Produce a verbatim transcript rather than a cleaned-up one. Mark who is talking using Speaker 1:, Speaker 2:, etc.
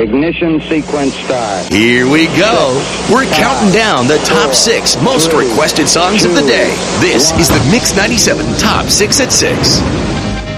Speaker 1: Ignition sequence start.
Speaker 2: Here we go. We're counting down the top six most requested songs of the day. This is the Mix ninety-seven Top six at six.